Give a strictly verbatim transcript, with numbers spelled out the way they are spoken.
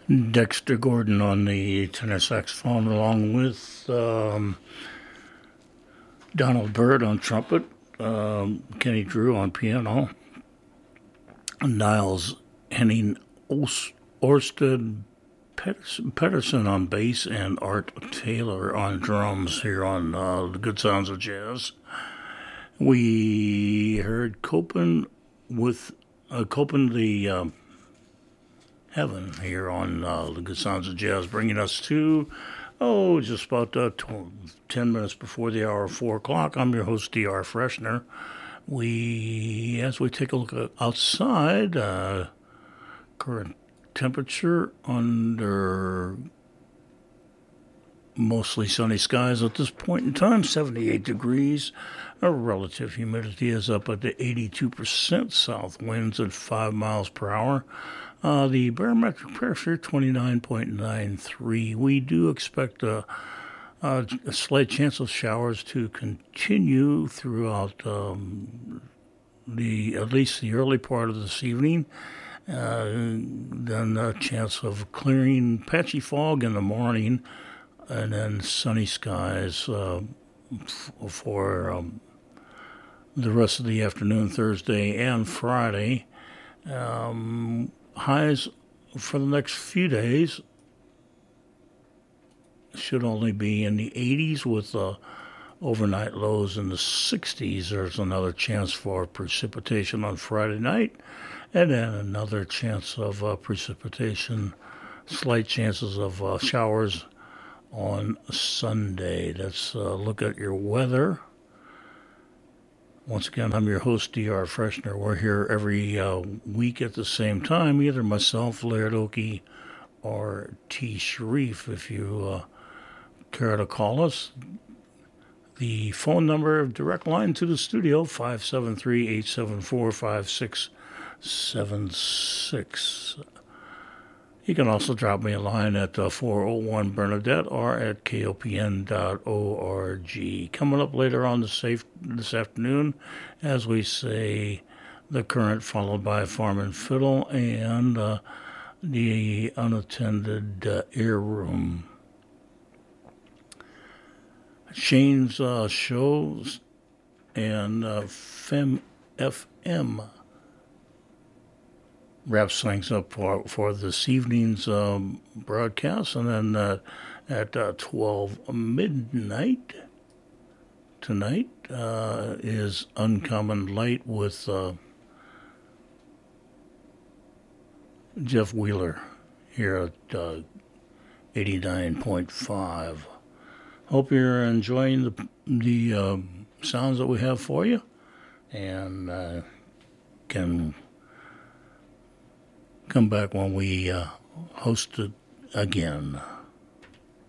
Dexter Gordon on the tenor saxophone, along with um, Donald Byrd on trumpet, um, Kenny Drew on piano, Niles Henning Orsted Pedersen on bass, and Art Taylor on drums here on uh, The Good Sounds of Jazz. We heard Copen with uh, Copen the uh, Heaven here on uh, The Good Sounds of Jazz, bringing us to, oh, just about uh, ten minutes before the hour of four o'clock. I'm your host, D R Freshner. We, as we take a look outside, uh, current temperature under mostly sunny skies at this point in time, seventy-eight degrees. Our relative humidity is up at the eighty-two percent, south winds at five miles per hour. Uh, the barometric pressure, twenty-nine point nine three. We do expect a, a, a slight chance of showers to continue throughout um, the at least the early part of this evening. Uh, then a chance of clearing, patchy fog in the morning, and then sunny skies uh, f- for um, the rest of the afternoon, Thursday and Friday. Um, highs for the next few days should only be in the eighties, with uh, overnight lows in the sixties. There's another chance for precipitation on Friday night, and then another chance of uh, precipitation, slight chances of uh, showers on Sunday. Let's uh, look at your weather. Once again, I'm your host, D R Freshner. We're here every uh, week at the same time, either myself, Laird Oakey, or T. Sharif, if you uh, care to call us. The phone number, direct line to the studio, five seven three, eight seven four, five six seven six. You can also drop me a line at uh, four oh one Bernadette or at K O P N dot org. Coming up later on this, safe, this afternoon, as we say, the current followed by Farm and Fiddle and uh, the unattended uh, air room. Shane's uh, shows and uh, Fem F M wraps things up for, for this evening's um, broadcast. And then uh, at uh, twelve midnight tonight uh, is Uncommon Light with uh, Jeff Wheeler here at uh, eighty-nine point five. Hope you're enjoying the, the uh, sounds that we have for you, and uh, can come back when we uh, host it again.